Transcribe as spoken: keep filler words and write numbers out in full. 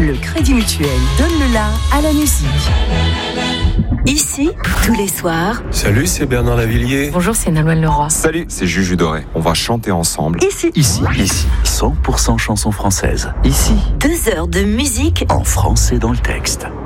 le Crédit Mutuel donne le la à la musique. Ici, tous les soirs. Salut, c'est Bernard Lavillier. Bonjour, c'est Nolwenn Leroy. Salut, c'est Juju Doré. On va chanter ensemble. Ici. Ici. Ici. cent pour cent chansons françaises. Ici. Deux heures de musique en français dans le texte.